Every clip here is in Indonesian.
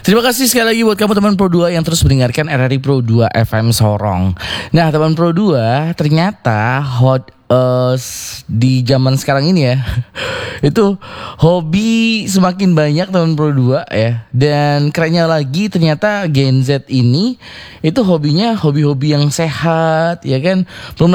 Terima kasih sekali lagi buat kamu teman Pro 2 yang terus mendengarkan RRI Pro 2 FM Sorong. Nah teman Pro 2, ternyata di zaman sekarang ini ya itu hobi semakin banyak teman Pro 2 ya. Dan kerennya lagi ternyata Gen Z ini itu hobinya hobi-hobi yang sehat ya kan.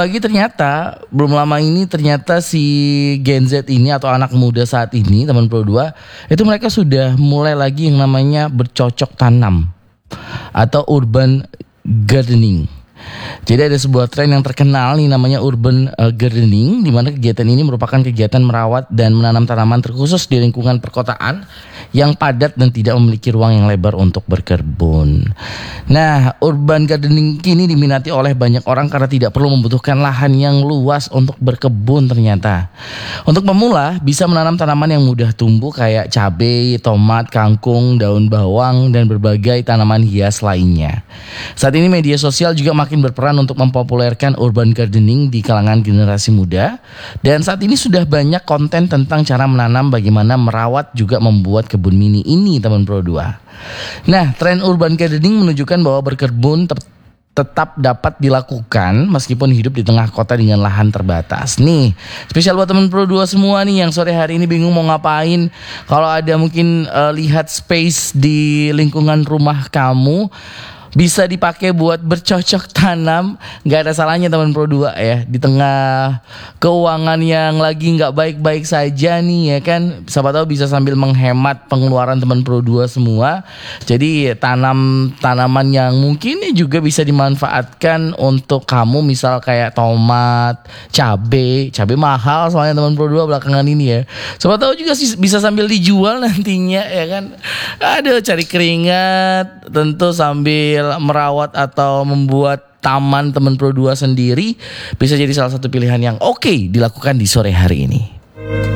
Belum lama ini ternyata si Gen Z ini atau anak muda saat ini teman Pro 2 itu mereka sudah mulai lagi yang namanya bercocok tanam atau urban gardening. Jadi ada sebuah tren yang terkenal nih namanya urban gardening, di mana kegiatan ini merupakan kegiatan merawat dan menanam tanaman terkhusus di lingkungan perkotaan yang padat dan tidak memiliki ruang yang lebar untuk berkebun. Nah, urban gardening kini diminati oleh banyak orang karena tidak perlu membutuhkan lahan yang luas untuk berkebun ternyata. Untuk pemula bisa menanam tanaman yang mudah tumbuh kayak cabai, tomat, kangkung, daun bawang, dan berbagai tanaman hias lainnya. Saat ini media sosial juga makin berperan untuk mempopulerkan urban gardening di kalangan generasi muda. Dan saat ini sudah banyak konten tentang cara menanam, bagaimana merawat, juga membuat kebun mini ini teman Pro 2. Nah, tren urban gardening menunjukkan bahwa berkebun tetap dapat dilakukan meskipun hidup di tengah kota dengan lahan terbatas. Nih, spesial buat teman Pro 2 semua nih yang sore hari ini bingung mau ngapain. Kalau ada mungkin lihat space di lingkungan rumah kamu, bisa dipakai buat bercocok tanam. Gak ada salahnya teman Pro 2 ya. Di tengah keuangan yang lagi gak baik-baik saja nih ya kan, siapa tahu bisa sambil menghemat pengeluaran teman Pro 2 semua. Jadi tanaman yang mungkin juga bisa dimanfaatkan untuk kamu, misal kayak tomat, cabai mahal soalnya teman Pro 2 belakangan ini ya. Siapa tahu juga bisa sambil dijual nantinya ya kan. Aduh, cari keringat tentu sambil merawat atau membuat taman teman Pro 2 sendiri bisa jadi salah satu pilihan yang oke dilakukan di sore hari ini.